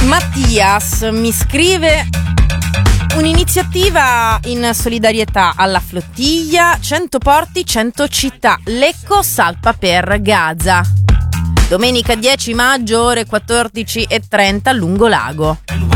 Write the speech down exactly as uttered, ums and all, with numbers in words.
Mattias mi scrive: un'iniziativa in solidarietà alla flottiglia, cento porti, cento città. Lecco salpa per Gaza. Domenica dieci maggio, ore quattordici e trenta, lungo lago.